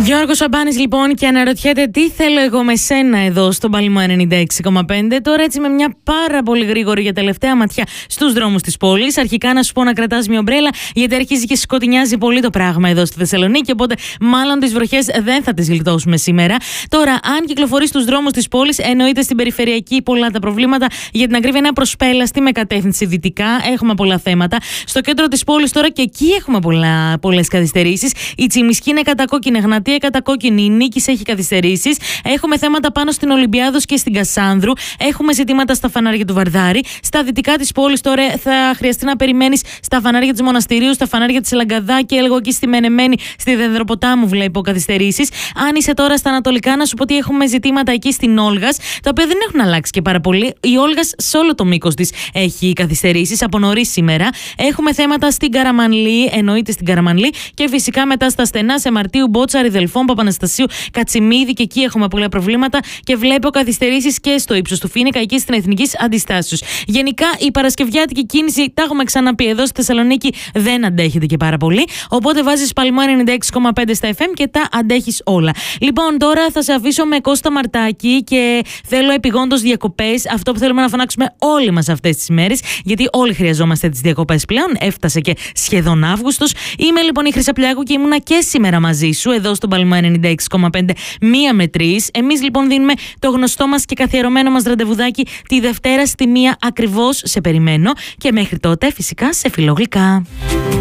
Γιώργος Σαμπάνης λοιπόν, και αναρωτιέται τι θέλω εγώ με σένα εδώ στον Παλμό 96,5. Τώρα έτσι με μια πάρα πολύ γρήγορη για τελευταία ματιά στους δρόμους της πόλης. Αρχικά να σου πω να κρατάς μια ομπρέλα, γιατί αρχίζει και σκοτεινιάζει πολύ το πράγμα εδώ στη Θεσσαλονίκη, οπότε μάλλον τις βροχές δεν θα τις γλιτώσουμε σήμερα. Τώρα, αν κυκλοφορείς στους δρόμους της πόλης, εννοείται στην περιφερειακή πολλά τα προβλήματα. Για την ακρίβεια, ένα προσπέλαστη με κατεύθυνση δυτικά. Έχουμε πολλά θέματα. Στο κέντρο της πόλης τώρα και εκεί έχουμε πολλές καθυστερήσεις. Η Τσιμισκή είναι κατακόκκινη, Εγνατία κατακόκκινη, η Νίκης έχει καθυστερήσεις. Έχουμε θέματα πάνω στην Ολυμπιάδος και στην Κασάνδρου. Έχουμε ζητήματα στα φανάρια του Βαρδάρη. Στα δυτικά της πόλης τώρα θα χρειαστεί να περιμένεις στα φανάρια της Μοναστηρίου, στα φανάρια της Λαγκαδά και λίγο εκεί στη Μενεμένη, στη Δενδροποτάμου βλέπω καθυστερήσεις. Αν είσαι τώρα στα ανατολικά, να σου πω ότι έχουμε ζητήματα εκεί στην Όλγας, τα οποία δεν έχουν αλλάξει και πάρα πολύ. Η Όλγας σε όλο το μήκος της έχει καθυστερήσεις από νωρίς σήμερα. Έχουμε θέματα στην Καραμανλή, εννοείται στην Καραμανλή, και φυσικά μετά στα στενά σε Μαρτίου, Μπότσαρη, Δελφών, Παπαναστασίου, Κατσιμίδη, και εκεί έχουμε πολλά προβλήματα και βλέπω καθυστερήσεις και στο ύψος του Φοίνικα, εκεί στην Εθνική Αντιστάσεως. Γενικά η παρασκευιάτικη κίνηση, τα έχουμε ξαναπεί εδώ στη Θεσσαλονίκη, δεν αντέχεται και πάρα πολύ. Οπότε βάζεις Παλμό 96,5 στα FM και τα αντέχεις όλα. Λοιπόν, τώρα θα σε αφήσω με Κώστα Μαρτάκη και θέλω επειγόντως διακοπές. Αυτό που θέλουμε να φωνάξουμε όλοι μας αυτές τις ημέρες, γιατί όλοι χρειαζόμαστε τις διακοπές πλέον. Έφτασε και σχεδόν Αύγουστος. Είμαι λοιπόν η Χρυσά Πλιάκου και ήμουνα και σήμερα μαζί σου εδώ στον Παλμό 96,5 1 με 3. Εμείς λοιπόν δίνουμε το γνωστό μας και καθιερωμένο μας ραντεβουδάκι τη Δευτέρα στη 1 ακριβώς. Σε περιμένω και μέχρι τότε φυσικά σε φιλογλυκά.